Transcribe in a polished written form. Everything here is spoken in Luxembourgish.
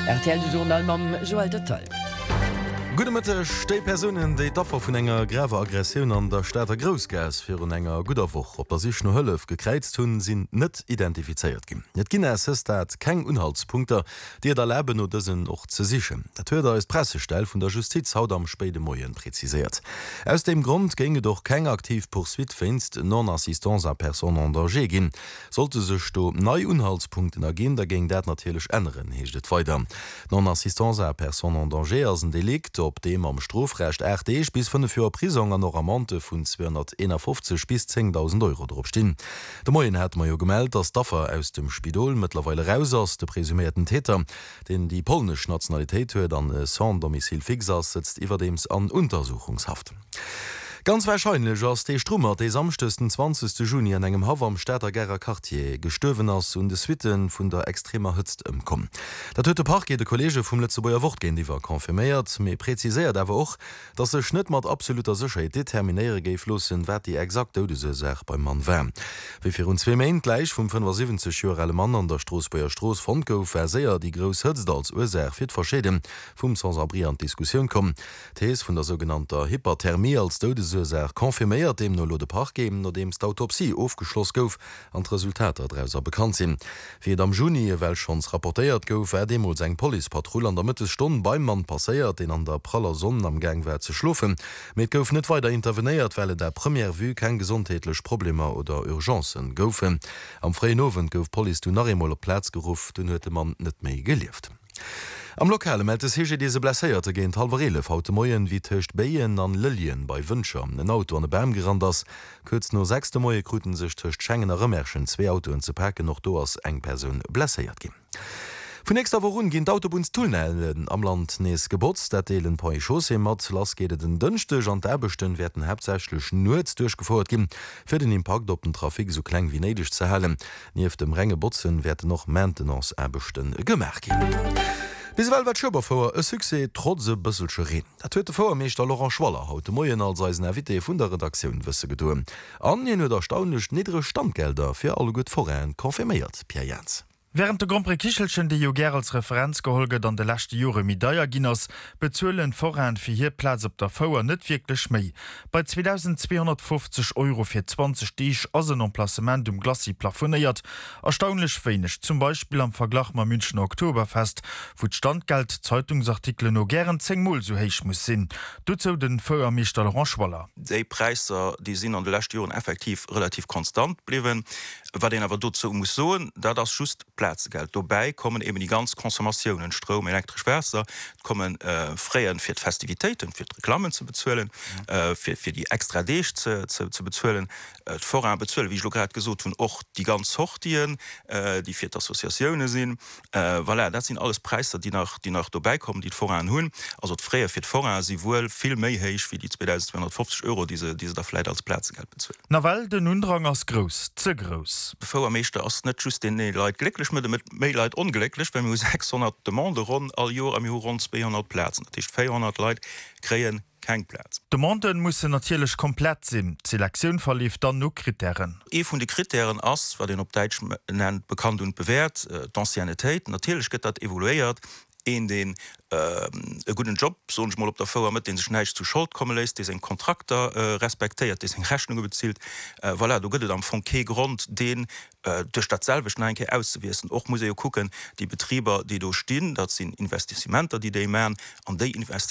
RTL du Journal mam Joel de Toll. Gudemëtte stei Personen déi daffer vun enger graver Aggressioun an der Staater Grosgas fir un enger Guderwoch, op der sich no Hëllef gekreizt hunn sinn net identifizeiert gin. Et ginnne dat keng Unhaltspunkter, Dir der Läben no dëssen och ze sichen. Dat huet is Pressestell vun der Justiz haut am Spede Moien prezisiert. Aus dem Grund ginge doch keng aktiv Poursuitfinst Non-Assistance a Person en danger ginn. Sollte sech do nei Unhaltspunkten ergin, da ging dat natilech ënneren, heecht et weiter. Non-Assistance a Person en danger as een Delikt, op dem am Strofrecht RD bis vun de fir Prison an Normante vun 251 bis 10.000 Euro dropstin. De Moien hat ma jo gemeldt, dass Daffer aus dem Spidol mittlerweile raus ass de presumierten Täter, den die polnisch Nationalität huet an sans domicil fix sitzt iwwerdems an Untersuchungshaft. Ganz wahrscheinlich ass de Strummer de samstösten 20. Juni an engem Hawer am Städter Gerrer Quartier gestöwen ass und de Switen vun der extremer Hëtzt ëmkom. Dat huet de Park de Kollege vum Letzebauer Wortgehen iwwer konfirméiert, méi preziséiert awer och, dat se schnitt mat absoluter Sicherheit determinéiere géiflossen, wat die exakt Todesursache beim Mann wär. Wie fir un 2 Main gleich vum 75 Jahre Mann an der Straßbauer Straß von gouf séier die Gros Hëtzt als Ursache fir d'Verschäden vum Sans-Abri an Diskussion kom. Thees vun der sogenannter Hyperthermie als Todesursache konfirméiert dem no de Park geben, no dems d'Autopsie aufgeschloss gouf an Resultater drauser bekannt sinn. Wie am Juni well schons rapportéiert gouf demo seg Polizeipatrouille an der Mittestunde beim Mann passéiert, den an der praller Sonne am Gangwer ze schlufen. Mit gouf net weiter interveniert, weil der Premier vu kein gesundheitlich Probleme oder Urgenzen goufen. Am Freinowen gouf Poli du Narimoler Platz gerufen, dun huete man net méi gelieft. Am Lokale meldt es hege diese Blässeierte géint Halvarele haute Moien wie töcht Beien an Lilien bei Wünscher. En Auto an de Bäm gerannt ass, kurz no 6. Moie kruten sech töcht Schengener Rëmmerschen 2 Autoen ze packen noch do ass eng Perun blässeiert gin. Vun nächster Worun ginint d'Autobus Tunnellen am Land nees Geburts, dat deelen Poi Chaussee mat lass gede den dënchte an d'Erbechten werden hebsächlech nuets durchgefoert gin, fir den Impact op den Trafik so kleng wie neideg ze hellen. Nieef dem Renge Botzen werden noch Maintenance Erbechten gemerk gin. Biswel wat Schëber vor e Suse trotze bësselsche Reden. Dat huete vor Meeser Laurent Schwaller haut de Moien als eisen Ervité vun der Redakioun wësse gedoen. An en huet erstaunlech niedere Standgelder fir alle gut Foren konfirméiert, Pierre Jens. Während der Grand Prix Kichelchen de Joger als Referenz geholget an de lachte Jore Medaier ginnners, bezuelen Vorhand fir hier Platz op der Vauer net wirklich méi. Bei 2250 Euro fir 20 Stich as een Emplacement Glassi plafonnéiert, erstaunlich wenig, zum Beispiel am Verglach ma München Oktoberfest, wo d Standgeld Zeitungsartikel no gern 10 Mol so heich muss sinn. Duzo den Feuermeester Laurent Schwaller. Die Preise, die sind an de letzten Jahren effektiv relativ konstant blieben, wat den aber dazu muss so, da das just Platzgeld. Dabei kommen eben die ganz Konsumationen, Strom, elektrisch Wasser, kommen Freien für die Festivitäten, für die Reklamen zu bezahlen, für die extra Dich zu bezahlen, Vorrang bezahlen, wie ich gerade gesagt habe, auch die ganz Hochtien, die für die Assoziationen sind. Voilà, das sind alles Preise, die nach dabei kommen, die Vorrang haben. Also die Freie für die Vorrang sind wohl viel mehr wie die 2250 Euro, die sie da vielleicht als Platzgeld bezahlen. Na weil der Undrang ist groß, zu groß. Bevor Meister ist nicht just den Leute glücklich mit Leute unglücklich, wenn wir 600 Demande rund all Jahr am Jahr rund 200 Plätzen. Das ist 400 Leute kriegen keinen Platz. Demanden müssen natürlich komplett sein. Die Selektion verlief dann nur Kriterien. Von den Kriterien ist, was den auf Deutsch nennt, bekannt und bewährt, Anciennität. Natürlich wird das evaluiert in den guten Job, so mal op der Firma mit den sich nicht zu Schuld kommen lässt, die sind Kontrakter respektiert, die sind Rechnungen bezielt. Voilà, du gehst dann von kein Grund, den durch das selbe Schneinke auszuwiesen. Auch muss ich gucken, die Betriebe, die da stehen, das sind Investimenter, die machen, an die